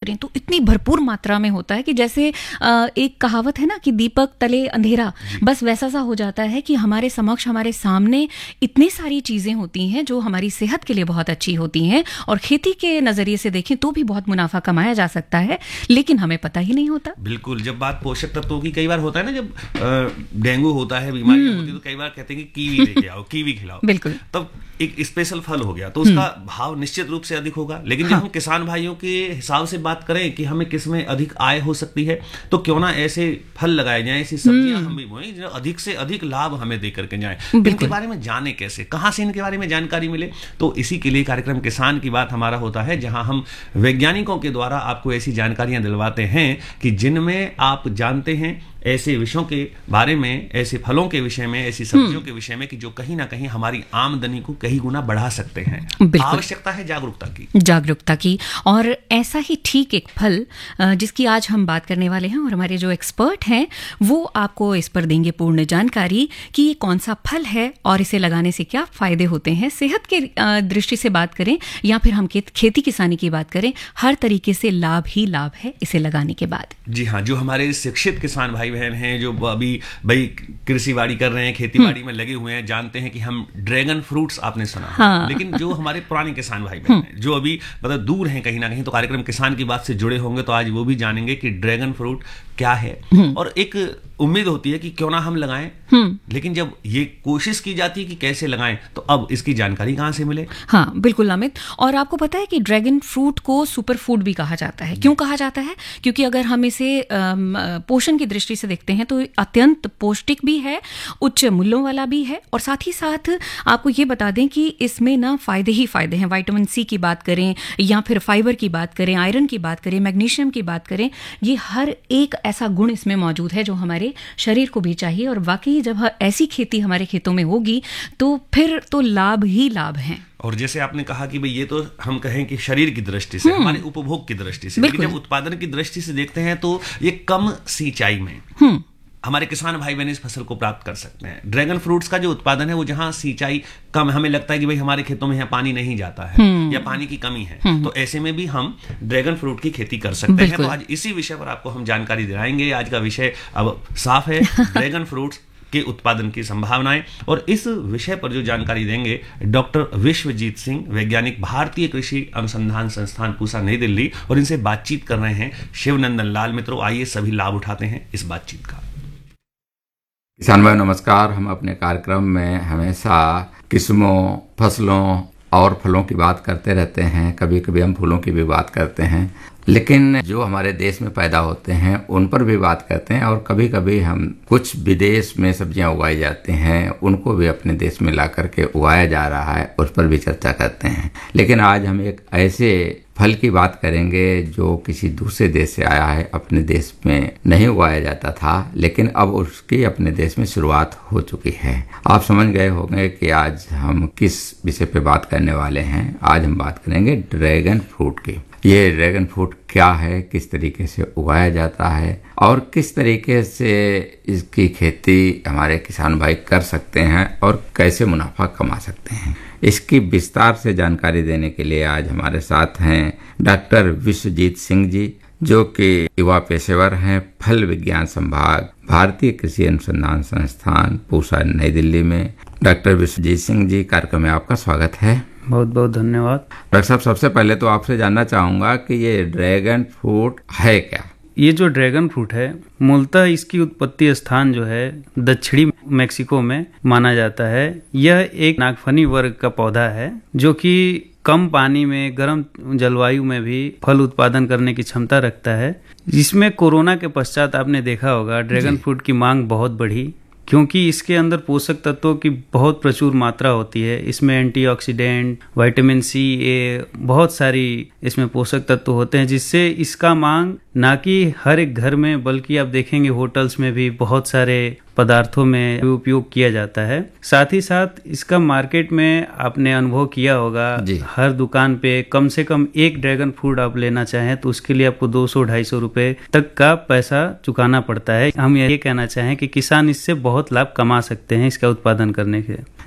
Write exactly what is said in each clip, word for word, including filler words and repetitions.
करें तो इतनी भरपूर मात्रा में होता है कि जैसे एक कहावत है ना कि दीपक तले अंधेरा, बस वैसा सा हो जाता है कि हमारे समक्ष, हमारे सामने इतनी सारी चीजें होती हैं जो हमारी सेहत के लिए बहुत अच्छी होती हैं और खेती के नजरिए से देखें तो भी बहुत मुनाफा कमाया जा सकता है, लेकिन हमें पता ही नहीं होता। बिल्कुल, जब बात पोषक तत्वों की, कई बार होता है ना जब डेंगू होता है, बीमारियां होती है, तो कई बार कहते हैं कि कीवी लेके आओ, कीवी खिलाओ, बिल्कुल, तब एक स्पेशल फल हो गया तो उसका भाव निश्चित रूप से अधिक होगा। लेकिन हाँ। जब हम किसान भाइयों के हिसाब से बात करें कि हमें किस में अधिक आय हो सकती है, तो क्यों ना ऐसे फल लगाए जाएं, ऐसी सब्जियां हम भी बोएं जो अधिक से अधिक लाभ हमें दे करके जाएं। इनके बारे में जाने कैसे, कहां से इनके बारे में जानकारी मिले, तो इसी के लिए कार्यक्रम किसान की बात हमारा होता है, जहां हम वैज्ञानिकों के द्वारा आपको ऐसी जानकारियां दिलवाते हैं कि जिनमें आप जानते हैं ऐसे विषयों के बारे में, ऐसे फलों के विषय में, ऐसी सब्जियों के विषय में कि जो कहीं ना कहीं हमारी आमदनी को कई गुना बढ़ा सकते हैं। आवश्यकता है जागरूकता की, जागरूकता की। और ऐसा ही ठीक एक फल जिसकी आज हम बात करने वाले हैं और हमारे जो एक्सपर्ट हैं वो आपको इस पर देंगे पूर्ण जानकारी कि ये कौन सा फल है और इसे लगाने से क्या फायदे होते हैं। सेहत के दृष्टि से बात करें या फिर हम खेती किसानी की बात करें, हर तरीके से लाभ ही लाभ है इसे लगाने के बाद। जी हाँ, जो हमारे शिक्षित किसान भाई बहन हैं, जो अभी भाई कृषि बाड़ी कर रहे हैं, खेती बाड़ी में लगे हुए हैं, जानते हैं कि हम ड्रैगन फ्रूट्स आपने सुना, हाँ। लेकिन जो हमारे पुराने किसान भाई बहन हैं जो अभी मतलब दूर हैं कहीं ना कहीं, तो कार्यक्रम किसान की बात से जुड़े होंगे, तो आज वो भी जानेंगे कि ड्रैगन फ्रूट क्या है। और एक उम्मीद होती है कि क्यों ना हम लगाएं, लेकिन जब ये कोशिश की जाती है कि कैसे लगाएं, तो अब इसकी जानकारी कहां से मिले? हाँ बिल्कुल अमित, और आपको पता है कि ड्रैगन फ्रूट को सुपर फूड भी कहा जाता है। क्यों कहा जाता है? क्योंकि अगर हम इसे पोषण की दृष्टि से देखते हैं तो अत्यंत पौष्टिक भी है, उच्च मूल्यों वाला भी है, और साथ ही साथ आपको ये बता दें कि इसमें ना फायदे ही फायदे हैं। विटामिन सी की बात करें या फिर फाइबर की बात करें, आयरन की बात करें, मैग्नीशियम की बात करें, ये हर एक ऐसा गुण इसमें मौजूद है जो हमारे शरीर को भी चाहिए। और वाकई जब ऐसी खेती हमारे खेतों में होगी तो फिर तो लाभ ही लाभ हैं। और जैसे आपने कहा कि भाई ये तो हम कहें कि शरीर की दृष्टि से, हमारे उपभोग की दृष्टि से, लेकिन जब उत्पादन की दृष्टि से देखते हैं तो ये कम सिंचाई में हमारे किसान भाई बहन इस फसल को प्राप्त कर सकते हैं। ड्रैगन फ्रूट्स का जो उत्पादन है वो जहां सिंचाई कम, हमें लगता है कि भाई हमारे खेतों में यहाँ पानी नहीं जाता है या पानी की कमी है, तो ऐसे में भी हम ड्रैगन फ्रूट की खेती कर सकते हैं। तो आज इसी विषय पर आपको हम जानकारी दिलाएंगे। आज का विषय अब साफ है, ड्रैगन फ्रूट्स के उत्पादन की संभावनाएं, और इस विषय पर जो जानकारी देंगे डॉक्टर विश्वजीत सिंह, वैज्ञानिक, भारतीय कृषि अनुसंधान संस्थान पूसा नई दिल्ली, और इनसे बातचीत कर रहे हैं शिवनंदन लाल। मित्रों, आइए सभी लाभ उठाते हैं इस बातचीत का। किसान भाई नमस्कार। हम अपने कार्यक्रम में हमेशा किस्मों, फसलों और फलों की बात करते रहते हैं, कभी कभी हम फूलों की भी बात करते हैं, लेकिन जो हमारे देश में पैदा होते हैं उन पर भी बात करते हैं, और कभी कभी हम कुछ विदेश में सब्जियां उगाई जाती हैं उनको भी अपने देश में ला करके उगाया जा रहा है, उस पर भी चर्चा करते हैं। लेकिन आज हम एक ऐसे फल की बात करेंगे जो किसी दूसरे देश से आया है, अपने देश में नहीं उगाया जाता था, लेकिन अब उसकी अपने देश में शुरुआत हो चुकी है। आप समझ गए होंगे कि आज हम किस विषय पे बात करने वाले हैं। आज हम बात करेंगे ड्रैगन फ्रूट की। ये ड्रैगन फ्रूट क्या है, किस तरीके से उगाया जाता है और किस तरीके से इसकी खेती हमारे किसान भाई कर सकते हैं और कैसे मुनाफा कमा सकते हैं, इसकी विस्तार से जानकारी देने के लिए आज हमारे साथ हैं डॉक्टर विश्वजीत सिंह जी, जो कि युवा पेशेवर हैं, फल विज्ञान संभाग, भारतीय कृषि अनुसंधान संस्थान पूसा नई दिल्ली में। डॉक्टर विश्वजीत सिंह जी, कार्यक्रम में आपका स्वागत है। बहुत बहुत धन्यवाद। डॉक्टर साहब, सबसे पहले तो आपसे जानना चाहूंगा कि ये ड्रैगन फ्रूट है क्या? ये जो ड्रैगन फ्रूट है, मूलतः इसकी उत्पत्ति स्थान जो है दक्षिणी मैक्सिको में माना जाता है। यह एक नागफनी वर्ग का पौधा है जो कि कम पानी में, गर्म जलवायु में भी फल उत्पादन करने की क्षमता रखता है। जिसमें कोरोना के पश्चात आपने देखा होगा ड्रैगन फ्रूट की मांग बहुत बढ़ी, क्योंकि इसके अंदर पोषक तत्वों की बहुत प्रचुर मात्रा होती है। इसमें एंटीऑक्सीडेंट, विटामिन सी, ए, बहुत सारी इसमें पोषक तत्व होते हैं, जिससे इसका मांग ना कि हर एक घर में बल्कि आप देखेंगे होटल्स में भी बहुत सारे पदार्थों में उपयोग किया जाता है। साथ ही साथ इसका मार्केट में आपने अनुभव किया होगा, हर दुकान पे कम से कम एक ड्रैगन फ्रूट आप लेना चाहें तो उसके लिए आपको दो सौ ढाई सौ रुपए तक का पैसा चुकाना पड़ता है। हम ये कहना चाहें कि किसान इससे बहुत लाभ कमा सकते हैं इसका उत्पादन करने के।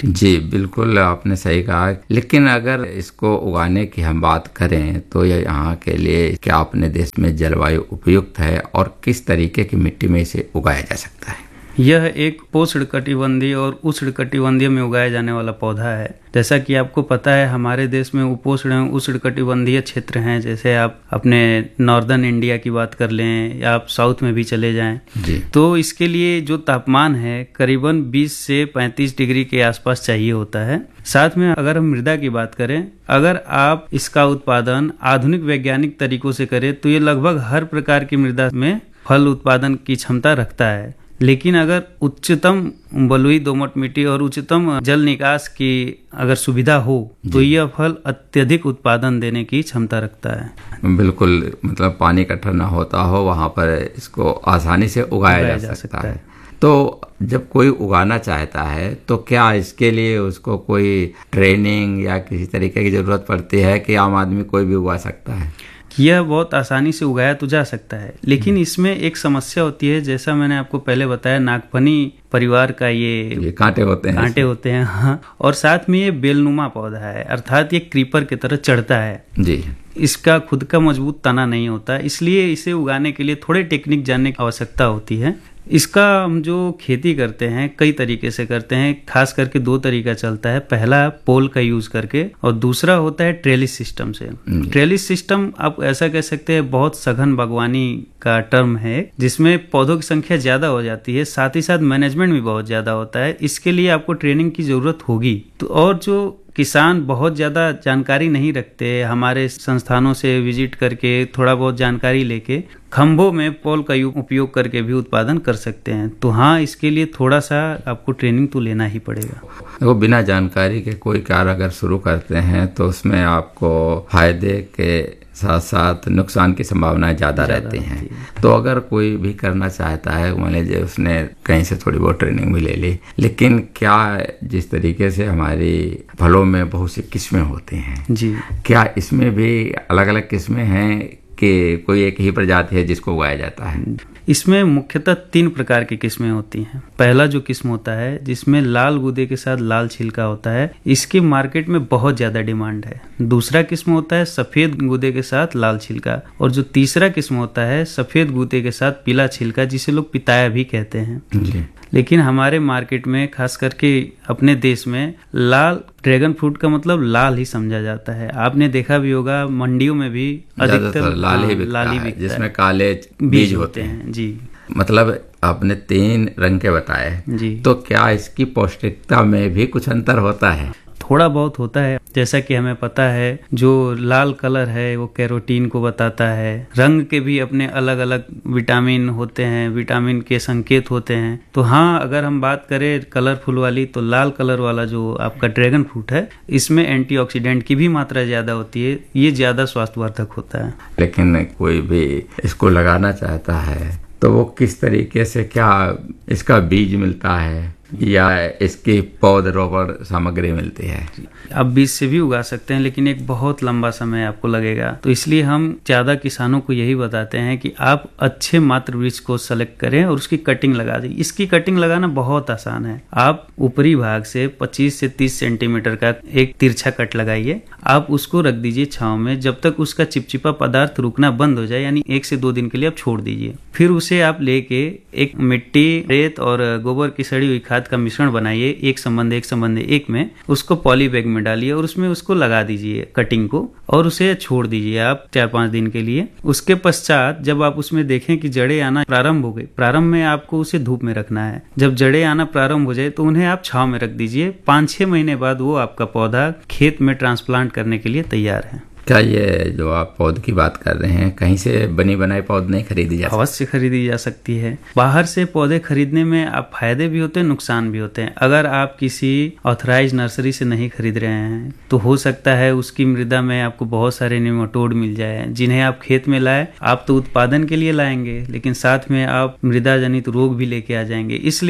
दृष्टि। जी बिल्कुल, आपने सही कहा। लेकिन अगर इसको उगाने की हम बात करें तो ये यहाँ के लिए क्या अपने देश में जलवायु उपयुक्त है और किस तरीके की मिट्टी में इसे उगाया जा सकता है? यह एक उष्णकटिबंधीय और उष्णकटिबंधीय में उगाया जाने वाला पौधा है। जैसा कि आपको पता है, हमारे देश में उपोष्ण उष्णकटिबंधीय क्षेत्र हैं। जैसे आप अपने नॉर्दर्न इंडिया की बात कर लें या आप साउथ में भी चले जाएं, तो इसके लिए जो तापमान है करीबन बीस से पैंतीस डिग्री के आसपास चाहिए होता है। साथ में अगर हम मृदा की बात करें, अगर आप इसका उत्पादन आधुनिक वैज्ञानिक तरीकों से करें तो ये लगभग हर प्रकार की मृदा में फल उत्पादन की क्षमता रखता है। लेकिन अगर उच्चतम बलुई दोमट मिट्टी और उच्चतम जल निकास की अगर सुविधा हो तो यह फल अत्यधिक उत्पादन देने की क्षमता रखता है। बिल्कुल, मतलब पानी इकट्ठा न होता हो वहाँ पर इसको आसानी से उगाया, उगाया जा, जा सकता, सकता है।, है तो जब कोई उगाना चाहता है तो क्या इसके लिए उसको कोई ट्रेनिंग या किसी तरीके की जरूरत पड़ती है कि आम आदमी कोई भी उगा सकता है? यह बहुत आसानी से उगाया तो जा सकता है, लेकिन इसमें एक समस्या होती है। जैसा मैंने आपको पहले बताया, नागफनी परिवार का ये, ये कांटे होते हैं कांटे होते हैं हाँ, और साथ में ये बेलनुमा पौधा है, अर्थात ये क्रीपर की तरह चढ़ता है जी। इसका खुद का मजबूत तना नहीं होता, इसलिए इसे उगाने के लिए थोड़े टेक्निक जानने की आवश्यकता होती है। इसका हम जो खेती करते हैं कई तरीके से करते हैं, खास करके दो तरीका चलता है। पहला पोल का यूज करके और दूसरा होता है ट्रेलिस सिस्टम से। ट्रेलिस सिस्टम आप ऐसा कह सकते हैं बहुत सघन बागवानी का टर्म है, जिसमें पौधों की संख्या ज्यादा हो जाती है, साथ ही साथ मैनेजमेंट भी बहुत ज्यादा होता है। इसके लिए आपको ट्रेनिंग की जरूरत होगी। तो और जो किसान बहुत ज़्यादा जानकारी नहीं रखते, हमारे संस्थानों से विजिट करके थोड़ा बहुत जानकारी लेके खंभों में पोल का उपयोग करके भी उत्पादन कर सकते हैं। तो हाँ, इसके लिए थोड़ा सा आपको ट्रेनिंग तो लेना ही पड़ेगा। देखो, बिना जानकारी के कोई कार्य अगर शुरू करते हैं तो उसमें आपको फायदे के साथ साथ नुकसान की संभावनाएं ज़्यादा रहती हैं। तो अगर कोई भी करना चाहता है, मान लीजिए उसने कहीं से थोड़ी बहुत ट्रेनिंग भी ले ली, लेकिन क्या जिस तरीके से हमारी फलों में बहुत सी किस्में होती हैं जी, क्या इसमें भी अलग अलग किस्में हैं कि कोई एक ही प्रजाति है जिसको उगाया जाता है? इसमें मुख्यतः तीन प्रकार की किस्में होती हैं। पहला जो किस्म होता है जिसमें लाल गूदे के साथ लाल छिलका होता है, इसकी मार्केट में बहुत ज्यादा डिमांड है। दूसरा किस्म होता है सफेद गूदे के साथ लाल छिलका, और जो तीसरा किस्म होता है सफेद गूदे के साथ पीला छिलका, जिसे लोग पिताया भी कहते हैं जी। लेकिन हमारे मार्केट में खास करके अपने देश में लाल ड्रैगन फ्रूट का मतलब लाल ही समझा जाता है। आपने देखा भी होगा मंडियों में भी अधिकतर लाल ही बिकता है, जिसमें काले बीज होते हैं जी। मतलब आपने तीन रंग के बताए जी, तो क्या इसकी पौष्टिकता में भी कुछ अंतर होता है? थोड़ा बहुत होता है। जैसा कि हमें पता है जो लाल कलर है वो कैरोटीन को बताता है। रंग के भी अपने अलग अलग विटामिन होते हैं, विटामिन के संकेत होते हैं। तो हाँ, अगर हम बात करें कलरफुल वाली, तो लाल कलर वाला जो आपका ड्रैगन फ्रूट है, इसमें एंटीऑक्सीडेंट की भी मात्रा ज्यादा होती है, ये ज्यादा स्वास्थ्यवर्धक होता है। लेकिन कोई भी इसको लगाना चाहता है तो वो किस तरीके से, क्या इसका बीज मिलता है या इसकी पौधरोपण सामग्री मिलती है? आप बीज से भी उगा सकते हैं, लेकिन एक बहुत लंबा समय आपको लगेगा। तो इसलिए हम ज्यादा किसानों को यही बताते हैं कि आप अच्छे मात्र बीज को सेलेक्ट करें और उसकी कटिंग लगा दें। इसकी कटिंग लगाना बहुत आसान है। आप ऊपरी भाग से पच्चीस से तीस सेंटीमीटर का एक तिरछा कट लगाइए, आप उसको रख दीजिए छांव में, जब तक उसका चिपचिपा पदार्थ रुकना बंद हो जाए, यानी एक से दो दिन के लिए आप छोड़ दीजिए। फिर उसे आप लेके एक मिट्टी, रेत और गोबर की सड़ी हुई खाद का मिश्रण बनाइए, एक संबंध एक संबंध एक में, उसको पॉली बैग में डालिए और उसमें उसको लगा दीजिए कटिंग को, और उसे छोड़ दीजिए आप चार पांच दिन के लिए। उसके पश्चात जब आप उसमें देखें कि जड़ें आना प्रारंभ हो गई, प्रारंभ में आपको उसे धूप में रखना है। जब जड़ें आना प्रारंभ हो जाए तो उन्हें आप छांव में रख दीजिए। पाँच छह महीने बाद वो आपका पौधा खेत में ट्रांसप्लांट करने के लिए तैयार है। क्या ये जो आप पौध की बात कर रहे हैं, कहीं से बनी बनाई पौध नहीं खरीदी जा सकती? अवश्य खरीदी जा सकती है। बाहर से पौधे खरीदने में आप फायदे भी होते हैं, नुकसान भी होते हैं। अगर आप किसी ऑथराइज नर्सरी से नहीं खरीद रहे हैं तो हो सकता है उसकी मृदा में आपको बहुत सारे निमेटोड मिल जाए, जिन्हें आप खेत में लाए। आप तो उत्पादन के लिए लाएंगे, लेकिन साथ में आप मृदा जनित रोग भी लेके आ जाएंगे। इसलिए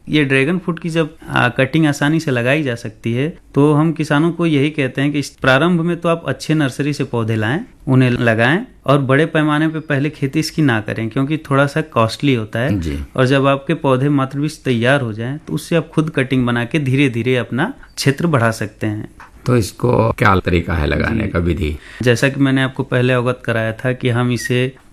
ये ड्रैगन फ्रूट की जब आ, कटिंग आसानी से लगाई जा सकती है तो हम किसानों को यही कहते हैं कि इस प्रारंभ में तो आप अच्छे नर्सरी से पौधे लाएं, उन्हें लगाएं और बड़े पैमाने पे पहले खेती इसकी ना करें क्योंकि थोड़ा सा कॉस्टली होता है जी। और जब आपके पौधे मात्र बीज तैयार हो जाएं तो उससे आप खुद कटिंग बना के धीरे धीरे अपना क्षेत्र बढ़ा सकते हैं। तो इसको क्या तरीका है लगाने का विधि? जैसा कि मैंने आपको पहले अवगत कराया था कि हम इसे